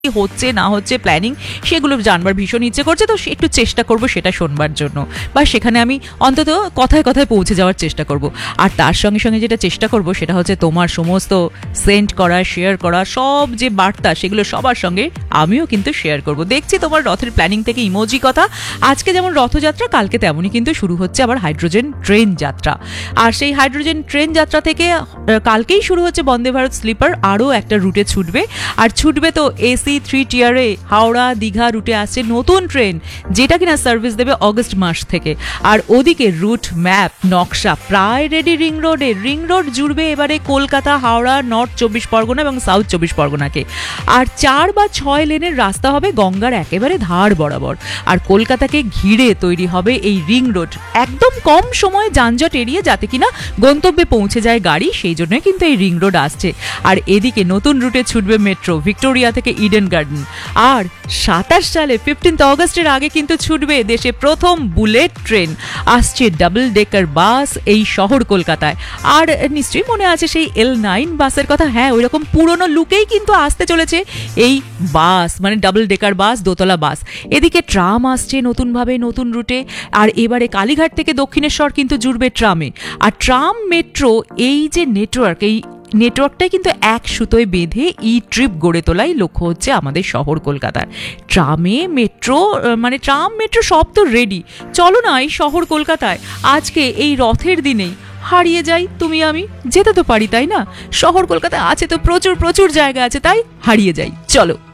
হচ্ছে না হচ্ছে প্ল্যানিং, সেগুলো জানবার ভীষণ ইচ্ছে করছে। তো একটু চেষ্টা করব সেটা শোনবার জন্য, বা সেখানে আমি অন্তত কথায় কথায় পৌঁছে যাওয়ার চেষ্টা করব। আর তার সঙ্গে সঙ্গে যেটা চেষ্টা করব সেটা হচ্ছে তোমার সমস্ত সেন্ড করা, শেয়ার করা সব যে বার্তা, সেগুলো সবার সঙ্গে আমিও কিন্তু শেয়ার করব। দেখছি তোমার রথের প্ল্যানিং থেকে ইমোজি কথা। আজকে যেমন রথযাত্রা, কালকে তেমনই কিন্তু শুরু হচ্ছে আবার হাইড্রোজেন ট্রেন যাত্রা। আর সেই হাইড্রোজেন ট্রেন যাত্রা থেকে কালকেই শুরু হচ্ছে বন্দে ভারত স্লিপার, আরও একটা রুটে ছুটবে। আর ছুটবে তো এসি 3 টিয়ারে হাওড়া দীঘা রুটে আসছে নতুন ট্রেন, যেটা কিনা সার্ভিস দেবে অগস্ট মাস থেকে। আর ওদিকে রুট ম্যাপ নকশা প্রায় রেডি রিং রোডে। রিং রোড জুড়বে এবারে কলকাতা, হাওড়া, নর্থ 24 পরগনা এবং সাউথ 24 পরগনাকে। আর 4 বা 6 লেনের রাস্তা হবে গঙ্গার একেবারে ধার বরাবর। আর কলকাতাকে ঘিরে তৈরি হবে এই রিং রোড, একদম কম সময়ে যানজট এড়িয়ে যাতে কিনা গন্তব্যে পৌঁছে যায় গাড়ি, সেই জন্য কিন্তু এই রিং রোড আসছে। আর এদিকে নতুন রুটে ছুটবে মেট্রো ভিক্টোরিয়া থেকে ইডেন গার্ডেন। আর 27 সালে 15 অগস্টের আগে কিন্তু ছুটবে দেশে প্রথম বুলেট ট্রেন, আসছে ডাবল ডেকার বাস এই শহর কলকাতায়। আর নিশ্চয়ই মনে আছে সেই L9 বাসের কথা। হ্যাঁ, ওই রকম পুরনো লুকেই কিন্তু আসতে চলেছে এই বাস, মানে ডাবল ডেকার বাস, দোতলা বাস। এদিকে ট্রাম আসছে নতুনভাবে নতুন রুটে। আর এবারে কালীঘাট থেকে দক্ষিণেশ্বর কিন্তু জুড়বে ট্রামে। আর ট্রাম মেট্রো এই যে নেটওয়ার্ক, এই নেটওয়ার্কটাই কিন্তু এক সুতোয় বেঁধে ই ট্রিপ গড়ে তোলাই লক্ষ্য হচ্ছে আমাদের শহর কলকাতার। ট্রামে মেট্রো, মানে ট্রাম মেট্রো সব তো রেডি। চলো না এই শহর কলকাতায় আজকে এই রথের দিনেই হারিয়ে যাই তুমি আমি। যেতে তো পারি তাই না? শহর কলকাতায় আছে তো প্রচুর প্রচুর জায়গা আছে, তাই হারিয়ে যাই, চলো।